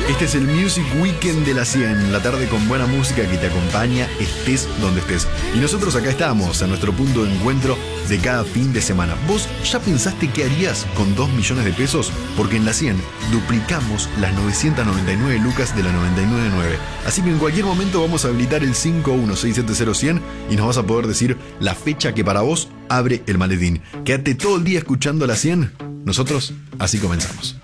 Este es el Music Weekend de la 100, la tarde con buena música que te acompaña estés donde estés. Y nosotros acá estamos, a nuestro punto de encuentro de cada fin de semana. ¿Vos ya pensaste qué harías con 2 millones de pesos? Porque en la 100 duplicamos las 999 lucas de la 999. Así que en cualquier momento vamos a habilitar el 51670-100 y nos vas a poder decir la fecha que para vos abre el maletín. Quédate todo el día escuchando la 100. Nosotros así comenzamos.